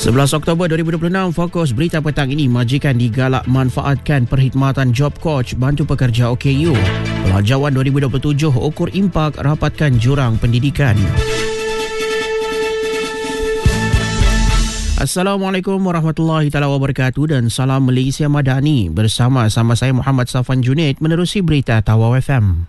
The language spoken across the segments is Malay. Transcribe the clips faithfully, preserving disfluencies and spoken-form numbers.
sebelas Oktober dua ribu dua puluh enam, fokus berita petang ini, majikan digalak manfaatkan perkhidmatan Job Coach bantu pekerja O K U. Pelajawan dua ribu dua puluh tujuh ukur impak rapatkan jurang pendidikan. Assalamualaikum warahmatullahi taala wabarakatuh dan salam Malaysia Madani. Bersama-sama saya Muhammad Safwan Junaid menerusi berita Tawau F M.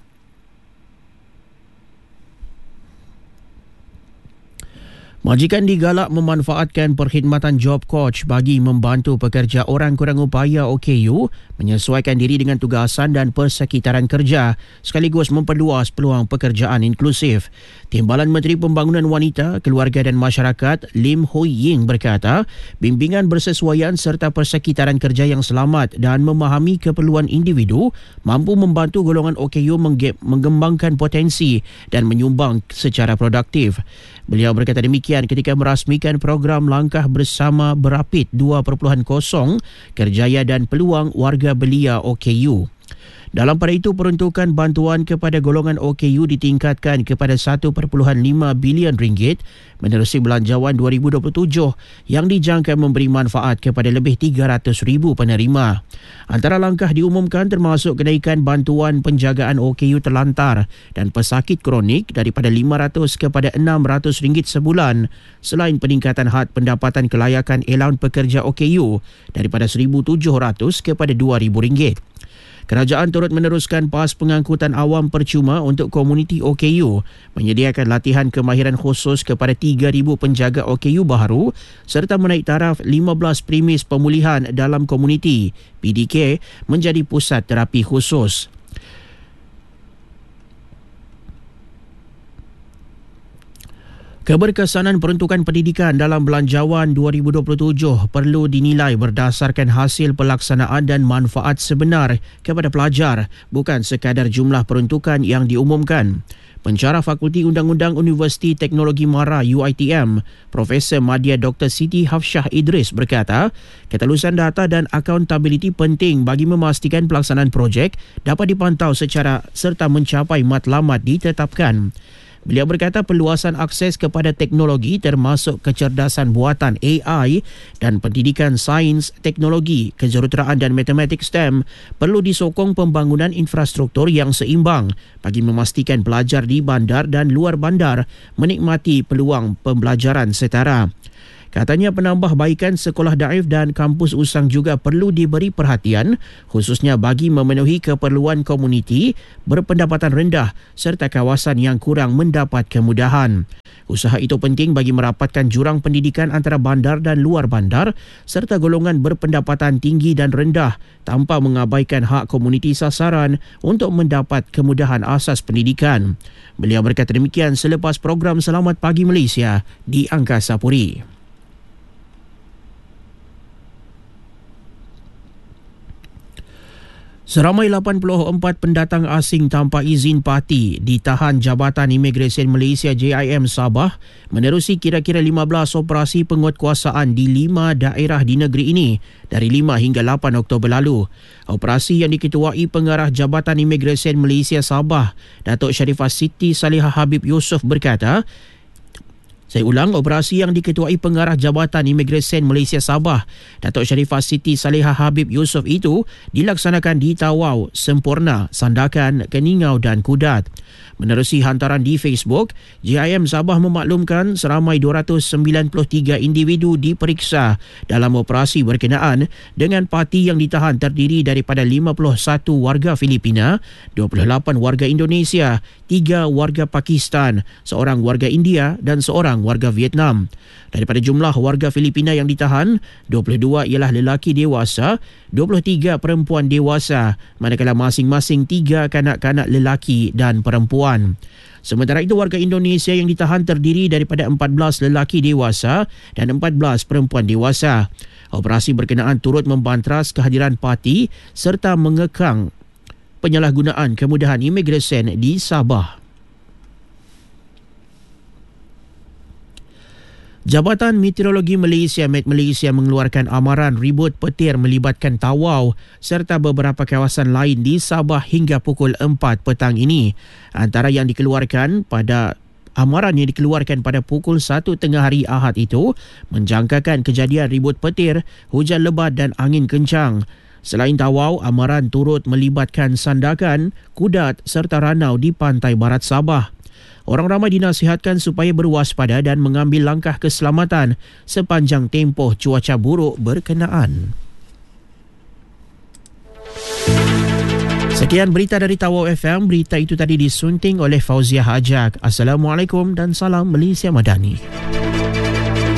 Majikan digalak memanfaatkan perkhidmatan Job Coach bagi membantu pekerja orang kurang upaya O K U menyesuaikan diri dengan tugasan dan persekitaran kerja sekaligus memperluas peluang pekerjaan inklusif. Timbalan Menteri Pembangunan Wanita, Keluarga dan Masyarakat Lim Hui Ying berkata, bimbingan bersesuaian serta persekitaran kerja yang selamat dan memahami keperluan individu mampu membantu golongan O K U mengembangkan potensi dan menyumbang secara produktif. Beliau berkata demikian ketika merasmikan program Langkah Bersama Berapit dua titik kosong Kerjaya dan Peluang Warga Belia O K U. Dalam pada itu, peruntukan bantuan kepada golongan O K U ditingkatkan kepada satu perpuluhan lima bilion ringgit menerusi belanjawan dua ribu dua puluh tujuh yang dijangka memberi manfaat kepada lebih tiga ratus ribu penerima. Antara langkah diumumkan termasuk kenaikan bantuan penjagaan O K U terlantar dan pesakit kronik daripada lima ratus kepada enam ratus ringgit sebulan, selain peningkatan had pendapatan kelayakan Allowance Pekerja O K U daripada seribu tujuh ratus kepada dua ribu ringgit. Kerajaan turut meneruskan PAS pengangkutan awam percuma untuk komuniti O K U, menyediakan latihan kemahiran khusus kepada tiga ribu penjaga O K U baharu serta menaik taraf lima belas premis pemulihan dalam komuniti P D K menjadi pusat terapi khusus. Keberkesanan peruntukan pendidikan dalam belanjawan dua ribu dua puluh tujuh perlu dinilai berdasarkan hasil pelaksanaan dan manfaat sebenar kepada pelajar, bukan sekadar jumlah peruntukan yang diumumkan. Pensyarah Fakulti Undang-Undang Universiti Teknologi Mara U I T M, Profesor Madya Doktor Siti Hafsyah Idris berkata, ketelusan data dan accountability penting bagi memastikan pelaksanaan projek dapat dipantau secara serta mencapai matlamat ditetapkan. Beliau berkata perluasan akses kepada teknologi termasuk kecerdasan buatan A I dan pendidikan sains, teknologi, kejuruteraan dan matematik STEM perlu disokong pembangunan infrastruktur yang seimbang bagi memastikan pelajar di bandar dan luar bandar menikmati peluang pembelajaran setara. Katanya penambahbaikan sekolah daif dan kampus usang juga perlu diberi perhatian khususnya bagi memenuhi keperluan komuniti berpendapatan rendah serta kawasan yang kurang mendapat kemudahan. Usaha itu penting bagi merapatkan jurang pendidikan antara bandar dan luar bandar serta golongan berpendapatan tinggi dan rendah tanpa mengabaikan hak komuniti sasaran untuk mendapat kemudahan asas pendidikan. Beliau berkata demikian selepas program Selamat Pagi Malaysia di Angkasa Puri. Seramai lapan puluh empat pendatang asing tanpa izin parti ditahan Jabatan Imigresen Malaysia J I M Sabah menerusi kira-kira lima belas operasi penguatkuasaan di lima daerah di negeri ini dari lima hingga lapan Oktober lalu. Operasi yang diketuai Pengarah Jabatan Imigresen Malaysia Sabah, Datuk Sharifah Siti Salihah Habib Yusof berkata, Saya ulang, operasi yang diketuai Pengarah Jabatan Imigresen Malaysia Sabah, Datuk Sharifah Siti Salihah Habib Yusof itu dilaksanakan di Tawau, Semporna, Sandakan, Keningau dan Kudat. Menerusi hantaran di Facebook, J I M Sabah memaklumkan seramai dua ratus sembilan puluh tiga individu diperiksa dalam operasi berkenaan dengan parti yang ditahan terdiri daripada lima puluh satu warga Filipina, dua puluh lapan warga Indonesia, tiga warga Pakistan, seorang warga India dan seorang warga Vietnam. Daripada jumlah warga Filipina yang ditahan, dua puluh dua ialah lelaki dewasa, dua puluh tiga perempuan dewasa, manakala masing-masing tiga kanak-kanak lelaki dan perempuan. Sementara itu, warga Indonesia yang ditahan terdiri daripada empat belas lelaki dewasa dan empat belas perempuan dewasa. Operasi berkenaan turut membantras kehadiran parti serta mengekang penyalahgunaan kemudahan imigresen di Sabah. Jabatan Meteorologi Malaysia Met Malaysia mengeluarkan amaran ribut petir melibatkan Tawau serta beberapa kawasan lain di Sabah hingga pukul empat petang ini. Antara yang dikeluarkan pada amaran yang dikeluarkan pada pukul satu tengah hari Ahad itu menjangkakan kejadian ribut petir, hujan lebat dan angin kencang. Selain Tawau, amaran turut melibatkan Sandakan, Kudat serta Ranau di pantai barat Sabah. Orang ramai dinasihatkan supaya berwaspada dan mengambil langkah keselamatan sepanjang tempoh cuaca buruk berkenaan. Sekian berita dari Tawau F M. Berita itu tadi disunting oleh Fauziah Hajak. Assalamualaikum dan salam Malaysia Madani.